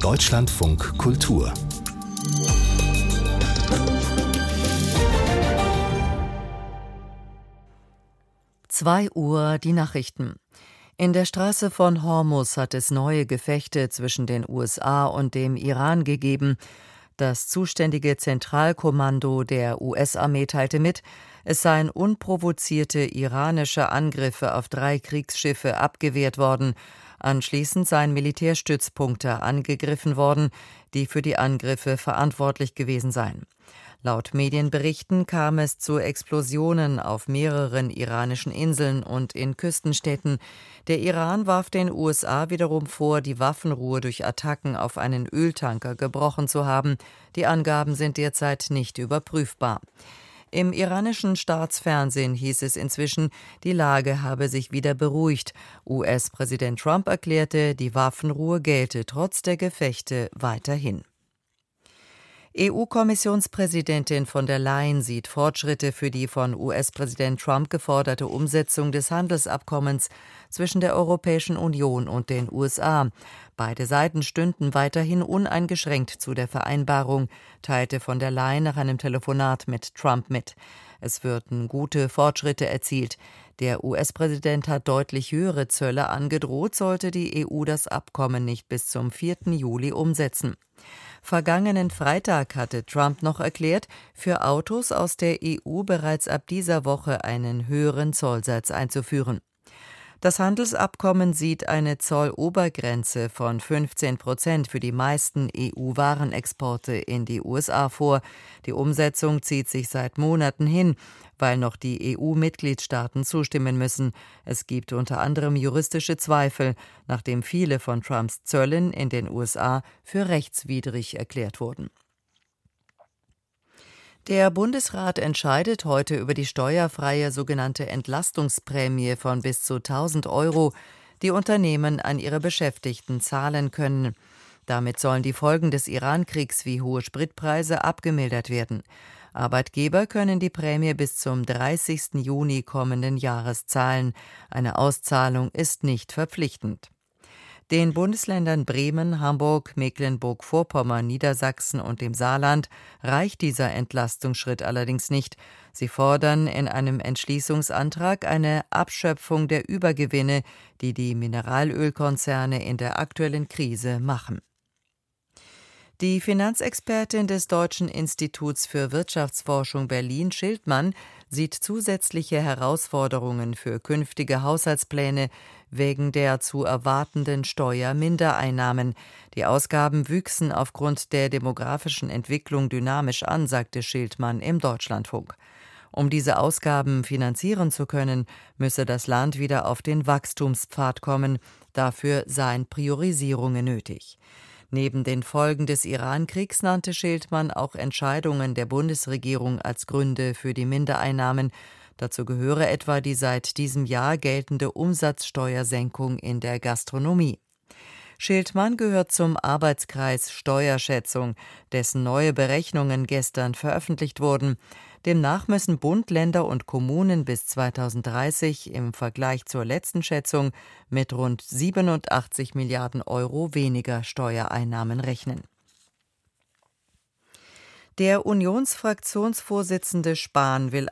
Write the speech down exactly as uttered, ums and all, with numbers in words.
Deutschlandfunk Kultur. Zwei Uhr die Nachrichten. In der Straße von Hormuz hat es neue Gefechte zwischen den U S A und dem Iran gegeben. Das zuständige Zentralkommando der U S-Armee teilte mit, es seien unprovozierte iranische Angriffe auf drei Kriegsschiffe abgewehrt worden. Anschließend seien Militärstützpunkte angegriffen worden, die für die Angriffe verantwortlich gewesen seien. Laut Medienberichten kam es zu Explosionen auf mehreren iranischen Inseln und in Küstenstädten. Der Iran warf den U S A wiederum vor, die Waffenruhe durch Attacken auf einen Öltanker gebrochen zu haben. Die Angaben sind derzeit nicht überprüfbar. Im iranischen Staatsfernsehen hieß es inzwischen, die Lage habe sich wieder beruhigt. U S-Präsident Trump erklärte, die Waffenruhe gelte trotz der Gefechte weiterhin. E U-Kommissionspräsidentin von der Leyen sieht Fortschritte für die von U S-Präsident Trump geforderte Umsetzung des Handelsabkommens zwischen der Europäischen Union und den U S A. Beide Seiten stünden weiterhin uneingeschränkt zu der Vereinbarung, teilte von der Leyen nach einem Telefonat mit Trump mit. Es würden gute Fortschritte erzielt. Der U S-Präsident hat deutlich höhere Zölle angedroht, sollte die E U das Abkommen nicht bis zum vierten Juli umsetzen. Vergangenen Freitag hatte Trump noch erklärt, für Autos aus der E U bereits ab dieser Woche einen höheren Zollsatz einzuführen. Das Handelsabkommen sieht eine Zollobergrenze von fünfzehn Prozent für die meisten E U-Warenexporte in die U S A vor. Die Umsetzung zieht sich seit Monaten hin, weil noch die E U-Mitgliedstaaten zustimmen müssen. Es gibt unter anderem juristische Zweifel, nachdem viele von Trumps Zöllen in den U S A für rechtswidrig erklärt wurden. Der Bundesrat entscheidet heute über die steuerfreie sogenannte Entlastungsprämie von bis zu tausend Euro, die Unternehmen an ihre Beschäftigten zahlen können. Damit sollen die Folgen des Iran-Kriegs wie hohe Spritpreise abgemildert werden. Arbeitgeber können die Prämie bis zum dreißigsten Juni kommenden Jahres zahlen. Eine Auszahlung ist nicht verpflichtend. Den Bundesländern Bremen, Hamburg, Mecklenburg-Vorpommern, Niedersachsen und dem Saarland reicht dieser Entlastungsschritt allerdings nicht. Sie fordern in einem Entschließungsantrag eine Abschöpfung der Übergewinne, die die Mineralölkonzerne in der aktuellen Krise machen. Die Finanzexpertin des Deutschen Instituts für Wirtschaftsforschung Berlin, Schildmann, sieht zusätzliche Herausforderungen für künftige Haushaltspläne wegen der zu erwartenden Steuermindereinnahmen. Die Ausgaben wüchsen aufgrund der demografischen Entwicklung dynamisch an, sagte Schildmann im Deutschlandfunk. Um diese Ausgaben finanzieren zu können, müsse das Land wieder auf den Wachstumspfad kommen. Dafür seien Priorisierungen nötig. Neben den Folgen des Iran-Kriegs nannte Schildmann auch Entscheidungen der Bundesregierung als Gründe für die Mindereinnahmen. Dazu gehöre etwa die seit diesem Jahr geltende Umsatzsteuersenkung in der Gastronomie. Schildmann gehört zum Arbeitskreis Steuerschätzung, dessen neue Berechnungen gestern veröffentlicht wurden. Demnach müssen Bund, Länder und Kommunen bis zweitausenddreißig im Vergleich zur letzten Schätzung mit rund siebenundachtzig Milliarden Euro weniger Steuereinnahmen rechnen. Der Unionsfraktionsvorsitzende Spahn will